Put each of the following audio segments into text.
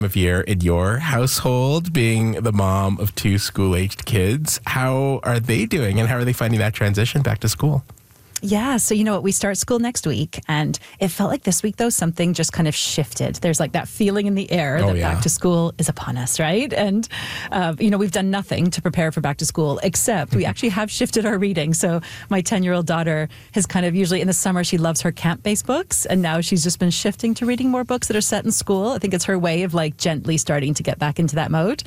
of year in your household, being the mom of two school-aged kids. How are they doing, and how are they finding that transition back to school? Yeah, so you know what, we start school next week, and it felt like this week, though, something just kind of shifted. There's like that feeling in the air that back to school is upon us, right? And, we've done nothing to prepare for back to school, except we actually have shifted our reading. So my 10-year-old daughter has kind of, usually in the summer, she loves her camp-based books, and now she's just been shifting to reading more books that are set in school. I think it's her way of like gently starting to get back into that mode.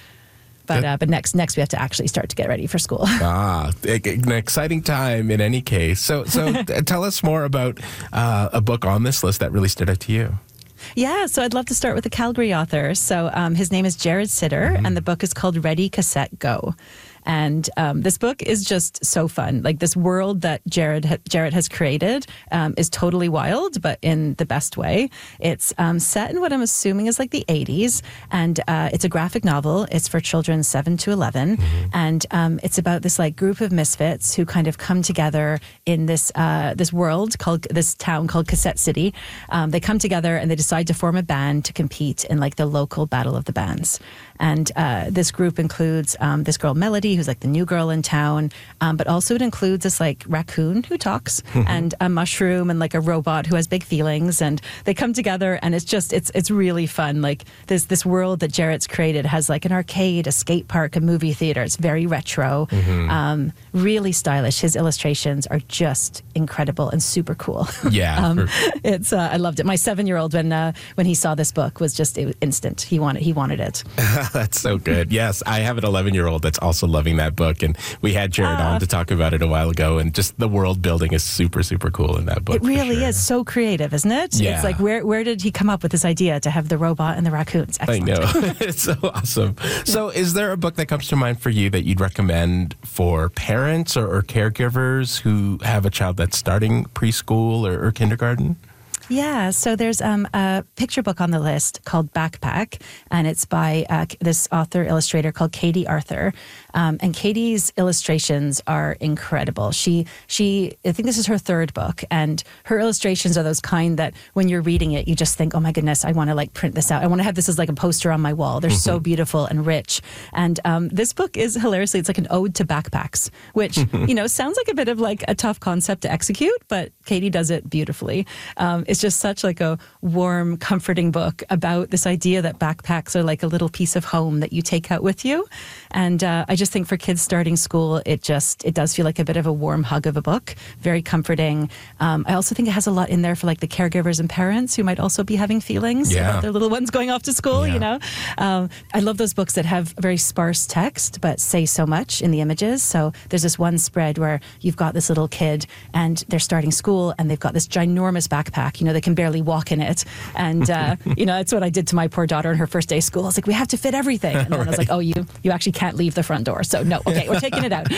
But next we have to actually start to get ready for school. An exciting time in any case. So tell us more about a book on this list that really stood out to you. Yeah, so I'd love to start with a Calgary author. So his name is Jared Sitter, and the book is called Ready, Cassette, Go. And this book is just so fun. Like, this world that Jared has created is totally wild, but in the best way. It's set in what I'm assuming is like the 80s, and it's a graphic novel. It's for children 7 to 11, and it's about this like group of misfits who kind of come together in this this town called Cassette City. They come together and they decide to form a band to compete in like the local battle of the bands. And this group includes this girl Melody, who's like the new girl in town, but also it includes this like raccoon who talks and a mushroom and like a robot who has big feelings, and they come together, and it's really fun. Like this world that Jared's created has like an arcade, a skate park, a movie theater. It's very retro, really stylish. His illustrations are just incredible and super cool. Yeah, it's I loved it. My 7-year-old, when he saw this book, was just instant. He wanted it. That's so good. Yes, I have an 11-year-old that's also loving that book, and we had Jared on to talk about it a while ago, and just the world building is super, super cool in that book. It really is so creative, isn't it? Yeah. It's like, where did he come up with this idea to have the robot and the raccoons? Excellent. I know. It's so awesome. So is there a book that comes to mind for you that you'd recommend for parents or caregivers who have a child that's starting preschool or kindergarten? Yeah, so there's a picture book on the list called Backpack, and it's by this author-illustrator called Katie Arthur. And Katie's illustrations are incredible. She I think this is her third book, and her illustrations are those kind that when you're reading it, you just think, oh my goodness, I want to like print this out. I want to have this as like a poster on my wall. They're so beautiful and rich. And this book is hilariously, it's like an ode to backpacks, which, sounds like a bit of like a tough concept to execute, but Katie does it beautifully. It's just such like a warm, comforting book about this idea that backpacks are like a little piece of home that you take out with you. And I just think for kids starting school, it does feel like a bit of a warm hug of a book, very comforting. I also think it has a lot in there for like the caregivers and parents who might also be having feelings about their little ones going off to school, I love those books that have very sparse text, but say so much in the images. So there's this one spread where you've got this little kid and they're starting school and they've got this ginormous backpack, they can barely walk in it. And, that's what I did to my poor daughter on her first day of school. I was like, we have to fit everything. And then I was like, oh, you actually can't leave the front door. So no, okay, we're taking it out.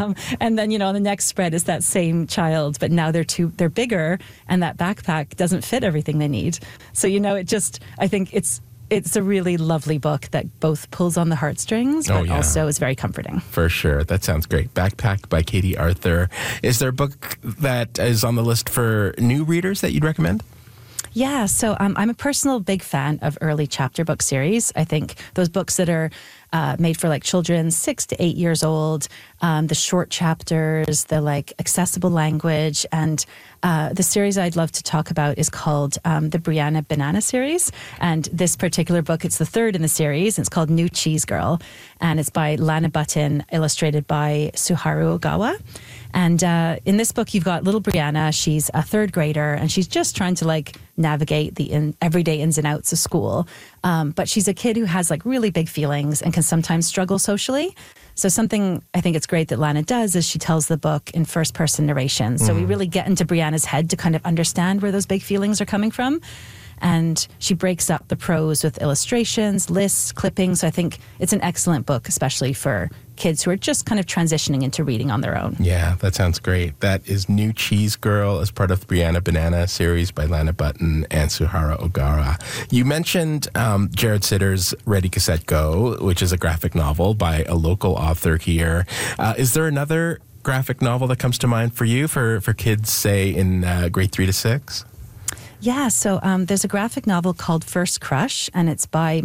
And then, on the next spread is that same child, but now they're bigger and that backpack doesn't fit everything they need. So, I think it's a really lovely book that both pulls on the heartstrings, but also is very comforting. For sure. That sounds great. Backpack by Katie Arthur. Is there a book that is on the list for new readers that you'd recommend? Yeah, so I'm a personal big fan of early chapter book series. I think those books that are made for like children 6 to 8 years old, the short chapters, the like accessible language, and the series I'd love to talk about is called the Brianna Banana series. And this particular book, it's the third in the series. And it's called New Cheese Girl, and it's by Lana Button, illustrated by Suharu Ogawa. And in this book, you've got little Brianna. She's a third grader, and she's just trying to like navigate the everyday ins and outs of school. But she's a kid who has like really big feelings and can sometimes struggle socially. So something I think it's great that Lana does is she tells the book in first person narration. So we really get into Brianna's head to kind of understand where those big feelings are coming from. And she breaks up the prose with illustrations, lists, clippings. So I think it's an excellent book, especially for kids who are just kind of transitioning into reading on their own. Yeah, that sounds great. That is New Cheese Girl as part of the Brianna Banana series by Lana Button and Suharu Ogawa. You mentioned Jared Sitter's Ready, Cassette, Go, which is a graphic novel by a local author here. Is there another graphic novel that comes to mind for you for kids, say, in grade 3 to 6? Yeah, so there's a graphic novel called First Crush, and it's by